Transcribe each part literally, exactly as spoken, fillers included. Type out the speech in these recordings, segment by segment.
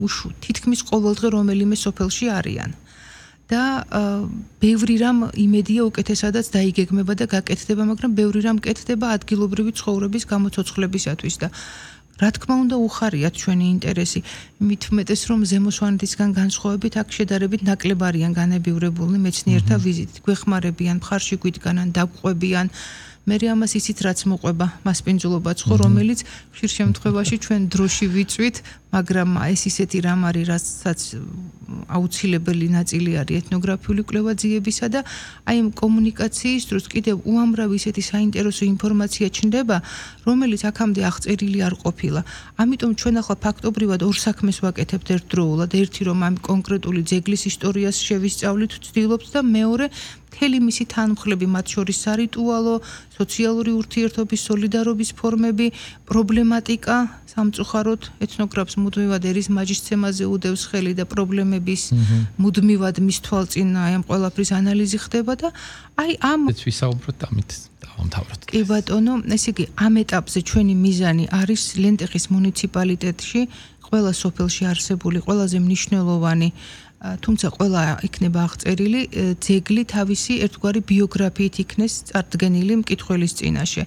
უშ თითქმის ყოველდღე რომელიმე სოფელში არიან. და ბევრი რამ იმედია უკეთესადაც დაიგეგმება და გაკეთდება, მაგრამ ბევრი რამ კეთდება ადგილობრივი ცხოვრების გამოცოცხლებისათვის და რა თქმა უნდა უხარიათ ჩვენი ინტერესი, მით უმეტეს რომ ზემო სვანეთისგან განსხვავებით აქ შედარებით ნაკლებად არიან განებივრებულნი მეცნიერთა ვიზიტით, გვეხმარებიან, მხარში გვიდგანან, დაგყვებიან. მე ამას ისიც რაც მოყვება მასპინძლობაც ხო, რომელიც ხშირ შემთხვევაში ჩვენ დროში ვიწვით, მაგრამ ეს ისეთი რამ არის, რასაც აუცილებელი ნაწილი არის ეთნოგრაფიული კვლევა-ძიებისა და აი ამ კომუნიკაციის დროს კიდევ უამრავი ისეთი საინტერესო ინფორმაცია ჩნდება, რომელიც აქამდე აღწერილი არ ყოფილა. ამიტომ ჩვენ ახლა ფაქტობრივად ორ საქმეს ვაკეთებთ ერთდროულად, ერთი რომ ამ კონკრეტული ძეგლის ისტორიას შევისწავლით, ვცდილობთ და მეორე მთელი მისი თანმხლები, მათ შორის სარიტუალო, სოციალური ურთიერთობის, სოლიდარობის ფორმები, პრობლემატიკა, სამწუხაროდ ეთნოგრაფს მუდმივად ერის მაჯისცემაზე უდევს ხელი და პრობლემების მუდმივად მის თვალწინ აი ამ ყველაფრის ანალიზი ხდება და აი ამ ეს ვისაუბროთ ამით დავამთავროთ. კი ბატონო, ესე იგი ამ ეტაპზე ჩვენი მიზანი არის ლენტეხის მუნიციპალიტეტში ყველა სოფელში არსებული ყველაზე მნიშვნელოვანი თუმცა ყველა იქნება აღწერილი ძეგლი თავისი ერთგვარი ბიოგრაფიით იქნეს წარდგენილი მკითხველის წინაშე.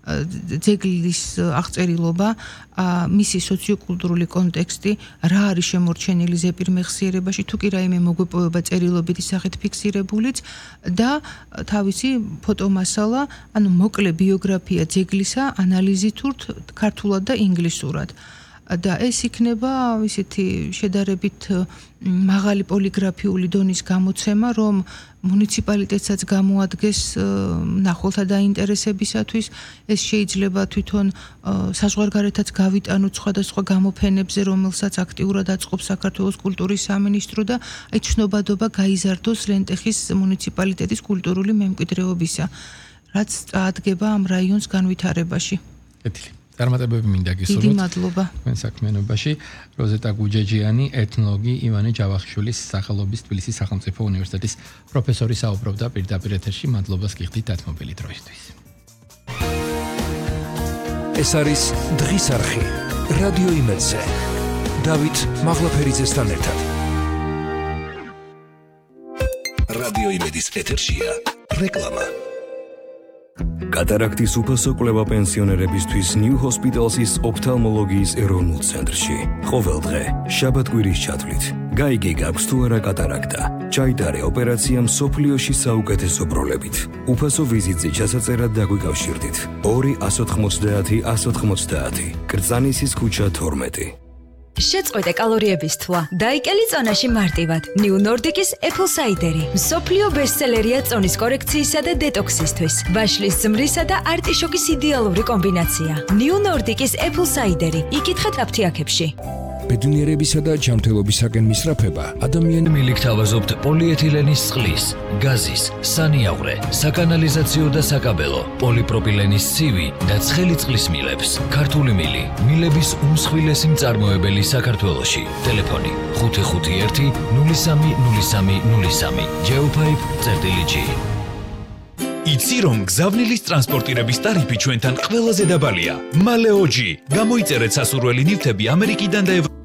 ძეგლის აღწერილობა, მისი სოციოკულტურული კონტექსტი, რა არის შემორჩენილი ზეპირ მეხსიერებაში, თუ კი რაიმე მოგვეპოვება წერილობითი სახით ფიქსირებულიც და თავისი ფოტომასალა, ანუ მოკლე ბიოგრაფია ძეგლისა, ანალიზითურთ ქართულად და ინგლისურად. და ეს იქნება ისეთი შედარებით მაღალი პოლიგრაფიული დონის გამოცემა, რომ მუნიციპალიტეტსაც გამოადგეს მნახველთა დაინტერესებისათვის, ეს შეიძლება თვითონ საზღვარგარეთაც გავიტანოთ სხვადასხვა გამოფენებზე, რომელსაც აქტიურად აწყობს საქართველოს კულტურის სამინისტრო და აი ცნობადობა გაიზარდოს ლენტეხის მუნიციპალიტეტის კულტურული მემკვიდრეობისა, რაც წაადგება ამ რაიონს განვითარებაში. კეთილი. წარმატებები მინდა გისურვოთ. დიდი მადლობა. თქვენ საქმიანობაში როზეტა გუჯეჯიანი, ეთნოლოგი ივანე ჯავახიშვილის სახელობის თბილისის სახელმწიფო უნივერსიტეტის პროფესორი საუბრობდა პირდაპირ ეთერში. მადლობას გიხდით დათმობილი დროისთვის. ეს არის დღის არხი. რადიო იმედზე. დავით მაღლაფერიძესთან ერთად. რადიო იმედის ეთერშია რეკლამა. კატარაქტის უფასო კვლევა პენსიონერებისთვის New Hospital's ოფთალმოლოგიის ეროვნულ ცენტრში. ყოველდღე, შაბათ-კვირის ჩათვლით. გაიგე გაქვს თუ არა კატარაქტა. ჩაიტარე ოპერაცია მსოფლიოში საუკეთესო ბროლებით. უფასო ვიზიტზე ჩასაწერად დაგვიკავშირდით. ორი ათას ოცდაათი ათას ოცდაათი. კრწანისის ქუჩა თორმეტი. შეწყვეტე კალორიების თვა. დაიკელი წონაში მარტივად. New Nordic-ის Apple Cider-ი. მსოფლიო ბესტსელერია წონის კორექციისა და დეტოქსისთვის. ვაშლის ზმრისა და არტიშოკის იდეალური კომბინაცია. New Nordic-ის Apple Cider-ი. იკითხეთ აფთიაქებში. ბედნიერებისა და ჯანმრთელობისაკენ მისწრაფება ადამიანი მილიქთავაზობთ პოლიეთილენის წყლის, გაზის, სანიაღვრე, საკანალიზაციო და საკაბელო, პოლიპროპილენის ცივი და ცხელი წყლის მილებს. ქართული მილი, მილების უმსხვილესი მწარმოებელი საქართველოში. ტელეფონი ხუთი ხუთი ერთი ნული სამი ნული სამი ნული სამი. Geopipe წერტილი-G. იცი რომ გზავნილის ტრანსპორტირების ტარიფი ჩვენთან ყველაზე დაბალია. Maleo G. გამოიწერეთ სასურველი ნივთები ამერიკიდან და